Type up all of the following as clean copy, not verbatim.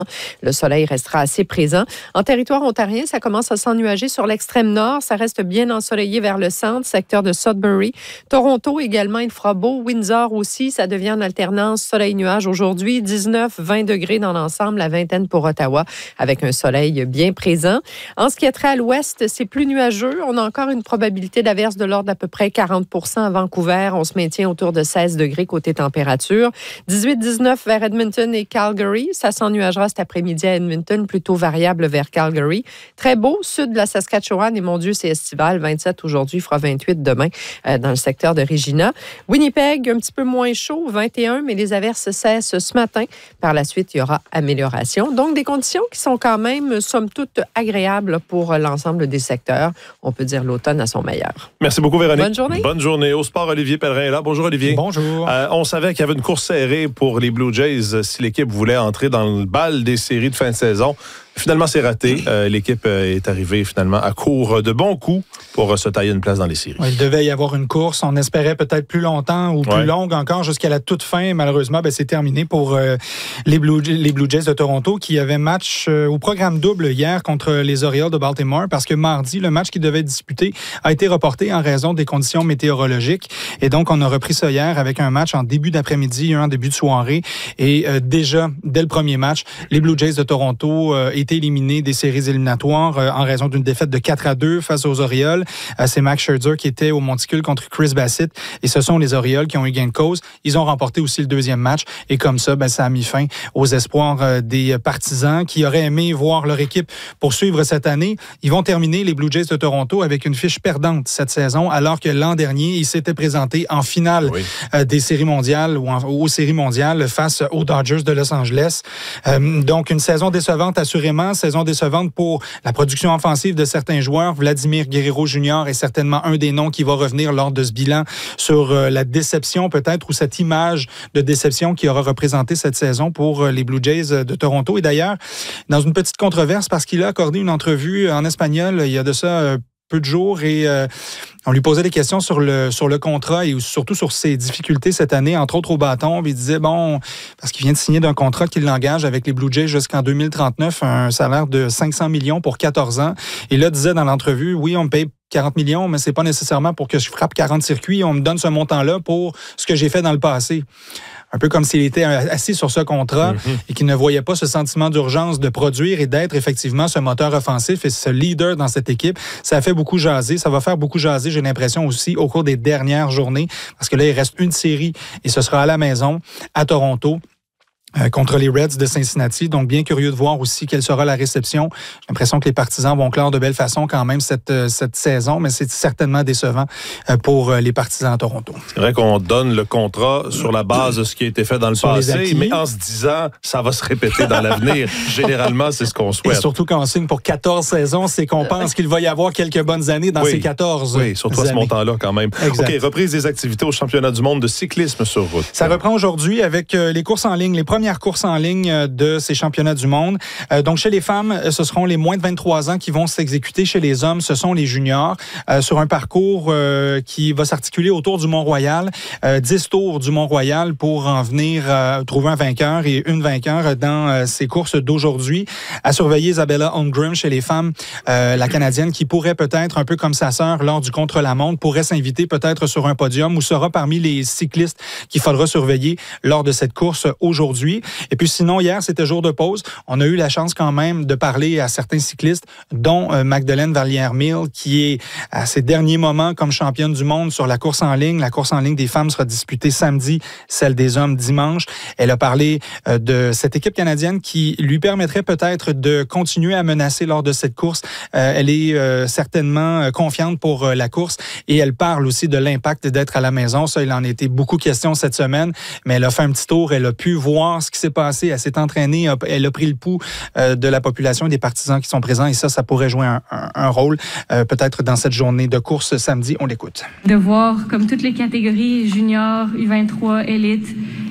Le soleil restera assez présent. En territoire ontarien, ça commence à s'ennuager sur l'extrême nord. Ça reste bien ensoleillé vers le centre, secteur de Sudbury. Toronto également, il fera beau. Windsor aussi, ça devient en alternance soleil-nuage aujourd'hui. 19-20 degrés dans l'ensemble, la vingtaine pour Ottawa, avec un soleil bien présent. En ce qui a trait à l'ouest, c'est plus nuageux. On a encore une probabilité d'averse de l'ordre d'à peu près 40 % à Vancouver. On se maintient autour de 16 degrés côté température. 18-19 vers Edmonton et Calgary. Ça s'ennuagera cet après-midi à Edmonton, plutôt variable vers Calgary. Très beau, sud de la Saskatchewan, et mon Dieu, c'est estival. 27 aujourd'hui, fera 28 demain dans le secteur de Regina. Winnipeg, un petit peu moins chaud, 21, mais les averses cessent ce matin. Par la suite, il y aura amélioration. Donc, des conditions qui sont quand même, somme toute, agréables pour l'ensemble des secteurs. On peut dire l'automne à son meilleur. Merci beaucoup, Véronique. Bonne journée. Bonne journée. Au sport, Olivier Pellerin est là. Bonjour, Olivier. Bonjour. On savait qu'il y avait une course serrée pour les Blue Jays si l'équipe voulait entrer dans le bal des séries de fin de saison. Finalement, c'est raté. L'équipe est arrivée finalement à court de bons coups pour se tailler une place dans les séries. Il devait y avoir une course. On espérait peut-être plus longtemps ou plus longue encore jusqu'à la toute fin. Malheureusement, c'est terminé pour les Blue Jays de Toronto qui avaient match au programme double hier contre les Orioles de Baltimore parce que mardi, le match qui devait être disputé a été reporté en raison des conditions météorologiques. Et donc, on a repris ça hier avec un match en début d'après-midi, un en début de soirée. Et déjà, dès le premier match, les Blue Jays de Toronto étaient éliminés des séries éliminatoires en raison d'une défaite de 4-2 face aux Orioles. C'est Max Scherzer qui était au monticule contre Chris Bassitt et ce sont les Orioles qui ont eu gain de cause. Ils ont remporté aussi le deuxième match et comme ça, ça a mis fin aux espoirs des partisans qui auraient aimé voir leur équipe poursuivre cette année. Ils vont terminer, les Blue Jays de Toronto, avec une fiche perdante cette saison alors que l'an dernier, ils s'étaient présentés en finale des séries mondiales ou aux séries mondiales face aux Dodgers de Los Angeles. Donc, une saison décevante assurément. Saison décevante pour la production offensive de certains joueurs. Vladimir Guerrero Jr. est certainement un des noms qui va revenir lors de ce bilan sur la déception peut-être ou cette image de déception qui aura représenté cette saison pour les Blue Jays de Toronto. Et d'ailleurs, dans une petite controverse parce qu'il a accordé une entrevue en espagnol il y a de ça peu de jours et on lui posait des questions sur le contrat et surtout sur ses difficultés cette année, entre autres au bâton. Il disait, parce qu'il vient de signer d'un contrat qui l'engage avec les Blue Jays jusqu'en 2039, un salaire de 500 millions pour 14 ans. Et là, disait dans l'entrevue, oui, on me paye 40 millions, mais c'est pas nécessairement pour que je frappe 40 circuits. On me donne ce montant-là pour ce que j'ai fait dans le passé. Un peu comme s'il était assis sur ce contrat et qu'il ne voyait pas ce sentiment d'urgence de produire et d'être effectivement ce moteur offensif et ce leader dans cette équipe. Ça a fait beaucoup jaser. Ça va faire beaucoup jaser, j'ai l'impression aussi, au cours des dernières journées. Parce que là, il reste une série et ce sera à la maison, à Toronto. Contre les Reds de Cincinnati. Donc, bien curieux de voir aussi quelle sera la réception. J'ai l'impression que les partisans vont clore de belle façon quand même cette saison, mais c'est certainement décevant pour les partisans à Toronto. C'est vrai qu'on donne le contrat sur la base de ce qui a été fait dans le passé, mais en se disant, ça va se répéter dans l'avenir. Généralement, c'est ce qu'on souhaite. Et surtout quand on signe pour 14 saisons, c'est qu'on pense qu'il va y avoir quelques bonnes années dans ces 14 Oui, surtout à ce montant-là quand même. Exact. OK, reprise des activités au championnat du monde de cyclisme sur route. Ça reprend aujourd'hui avec les courses en ligne, les premières courses en ligne de ces championnats du monde. Donc, chez les femmes, ce seront les moins de 23 ans qui vont s'exécuter. Chez les hommes, ce sont les juniors sur un parcours qui va s'articuler autour du Mont-Royal. 10 tours du Mont-Royal pour en venir trouver un vainqueur et une vainqueur dans ces courses d'aujourd'hui. À surveiller Isabella Holmgren chez les femmes, la Canadienne qui pourrait peut-être, un peu comme sa sœur lors du contre-la-montre, pourrait s'inviter peut-être sur un podium ou sera parmi les cyclistes qu'il faudra surveiller lors de cette course aujourd'hui. Et puis sinon, hier, c'était jour de pause. On a eu la chance quand même de parler à certains cyclistes, dont Magdalene Vallière-Mille, qui est à ses derniers moments comme championne du monde sur la course en ligne. La course en ligne des femmes sera disputée samedi, celle des hommes dimanche. Elle a parlé de cette équipe canadienne qui lui permettrait peut-être de continuer à menacer lors de cette course. Elle est certainement confiante pour la course et elle parle aussi de l'impact d'être à la maison. Ça, il en a été beaucoup question cette semaine, mais elle a fait un petit tour. Elle a pu voir ce qui s'est passé. Elle s'est entraînée, elle a pris le pouls de la population et des partisans qui sont présents et ça pourrait jouer un rôle peut-être dans cette journée de course samedi. On l'écoute. De voir comme toutes les catégories, junior, U23, élite,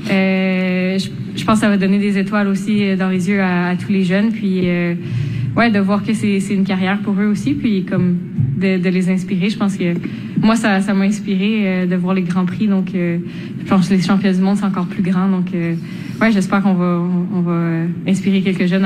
je pense que ça va donner des étoiles aussi dans les yeux à tous les jeunes. Puis, de voir que c'est une carrière pour eux aussi, puis comme de les inspirer. Je pense que moi, ça m'a inspiré de voir les grands prix. Donc, je pense que les championnats du monde, c'est encore plus grand. Donc, j'espère qu'on va inspirer quelques jeunes.